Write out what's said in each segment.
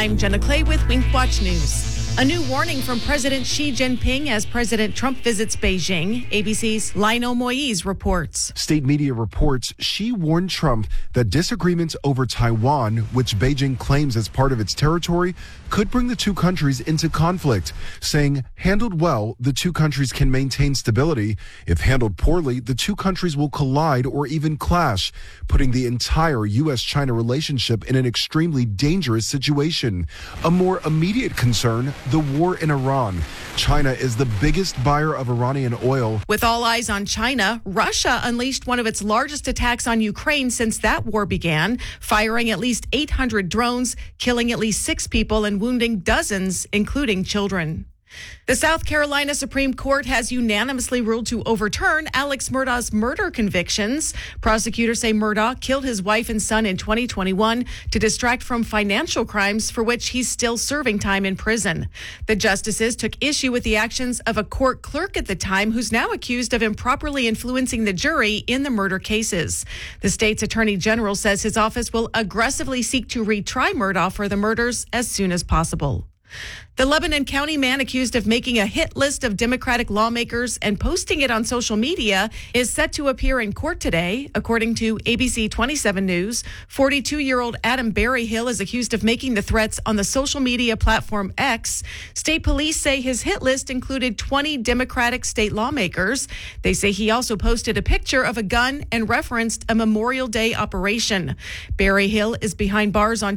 I'm Jenna Clay with Wink Watch News. A new warning from President Xi Jinping as President Trump visits Beijing. ABC's Lionel Moise reports. State media reports Xi warned Trump that disagreements over Taiwan, which Beijing claims as part of its territory, could bring the two countries into conflict, saying, handled well, the two countries can maintain stability. If handled poorly, the two countries will collide or even clash, putting the entire U.S.-China relationship in an extremely dangerous situation. A more immediate concern, the war in Iran. China is the biggest buyer of Iranian oil. With all eyes on China, Russia unleashed one of its largest attacks on Ukraine since that war began, firing at least 800 drones, killing at least 6 people and wounding dozens, including children. The South Carolina Supreme Court has unanimously ruled to overturn Alex Murdaugh's murder convictions. Prosecutors say Murdaugh killed his wife and son in 2021 to distract from financial crimes for which he's still serving time in prison. The justices took issue with the actions of a court clerk at the time who's now accused of improperly influencing the jury in the murder cases. The state's attorney general says his office will aggressively seek to retry Murdaugh for the murders as soon as possible. The Lebanon County man accused of making a hit list of Democratic lawmakers and posting it on social media is set to appear in court today. According to ABC 27 News, 42-year-old Adam Berryhill is accused of making the threats on the social media platform X. State police say his hit list included 20 Democratic state lawmakers. They say he also posted a picture of a gun and referenced a Memorial Day operation. Berryhill is behind bars on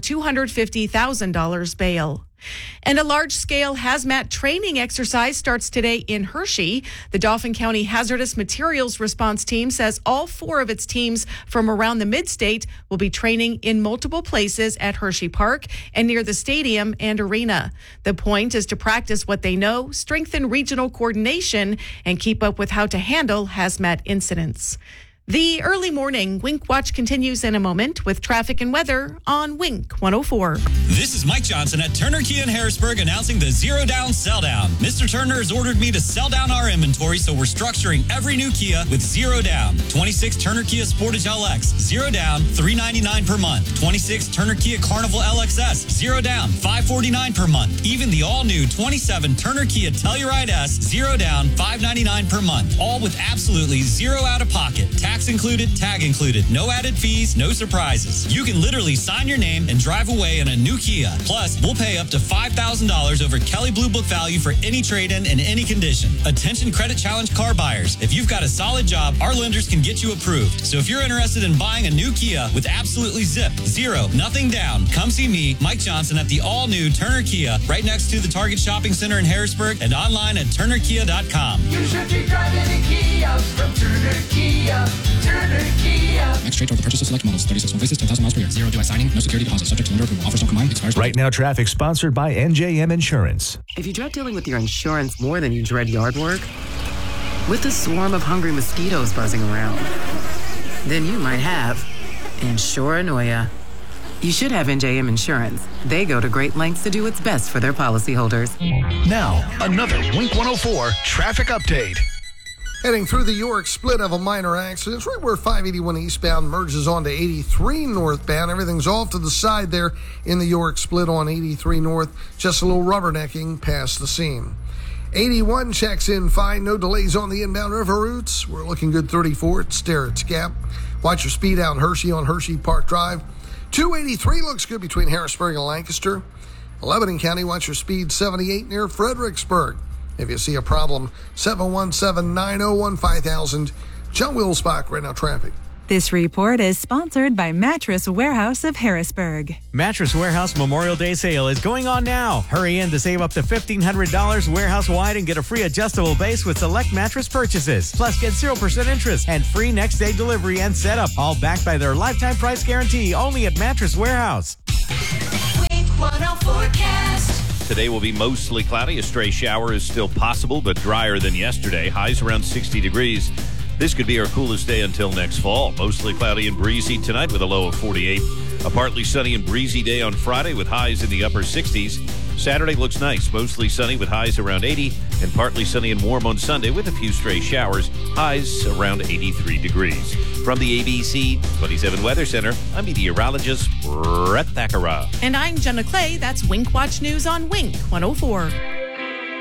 $250,000 bail. And a large-scale hazmat training exercise starts today in Hershey. The Dauphin County Hazardous Materials Response Team says all 4 of its teams from around the mid-state will be training in multiple places at Hershey Park and near the stadium and arena. The point is to practice what they know, strengthen regional coordination, and keep up with how to handle hazmat incidents. The early morning Wink Watch continues in a moment with traffic and weather on Wink 104. This is Mike Johnson at Turner Kia in Harrisburg announcing the Zero Down Sell Down. Mr. Turner has ordered me to sell down our inventory, so we're structuring every new Kia with Zero Down. 26 Turner Kia Sportage LX, Zero Down, $399 per month. 26 Turner Kia Carnival LXS, Zero Down, $549 per month. Even the all-new 27 Turner Kia Telluride S, Zero Down, $599 per month. All with absolutely zero out-of-pocket. Tax included, tag included. No added fees, no surprises. You can literally sign your name and drive away in a new Kia. Plus, we'll pay up to $5,000 over Kelley Blue Book value for any trade-in and any condition. Attention credit challenge car buyers. If you've got a solid job, our lenders can get you approved. So if you're interested in buying a new Kia with absolutely zip, zero, nothing down, come see me, Mike Johnson, at the all-new Turner Kia, right next to the Target Shopping Center in Harrisburg and online at turnerkia.com. You should be driving a Kia from Turner Kia. Turner Kia. Next trade toward the purchase of select models. 36 home faces, 10,000 miles per year. Zero DUI signing. No security deposit. Subject to lender approval. Offers don't combine. Expires. Right Now Traffic sponsored by NJM Insurance. If you dread dealing with your insurance more than you dread yard work, with a swarm of hungry mosquitoes buzzing around, then you might have Insuranoia. You should have NJM Insurance. They go to great lengths to do what's best for their policyholders. Now, another Wink 104 traffic update. Heading through the York split of a minor accident, right where 581 eastbound merges onto 83 northbound. Everything's off to the side there in the York split on 83 north. Just a little rubbernecking past the scene. 81 checks in fine. No delays on the inbound river routes. We're looking good 34 at Sterrett's Gap. Watch your speed out in Hershey on Hershey Park Drive. 283 looks good between Harrisburg and Lancaster. Lebanon County, watch your speed 78 near Fredericksburg. If you see a problem, 717-901-5000. John Wilsbach, Right Now Traffic. This report is sponsored by Mattress Warehouse of Harrisburg. Mattress Warehouse Memorial Day sale is going on now. Hurry in to save up to $1,500 warehouse-wide and get a free adjustable base with select mattress purchases. Plus, get 0% interest and free next-day delivery and setup. All backed by their lifetime price guarantee only at Mattress Warehouse. Wink 104 forecast. Today will be mostly cloudy. A stray shower is still possible, but drier than yesterday. Highs around 60 degrees. This could be our coolest day until next fall. Mostly cloudy and breezy tonight with a low of 48. A partly sunny and breezy day on Friday with highs in the upper 60s. Saturday looks nice, mostly sunny with highs around 80, and partly sunny and warm on Sunday with a few stray showers, highs around 83 degrees. From the ABC 27 Weather Center, I'm meteorologist Brett Thakara. And I'm Jenna Clay. That's Wink Watch News on Wink 104.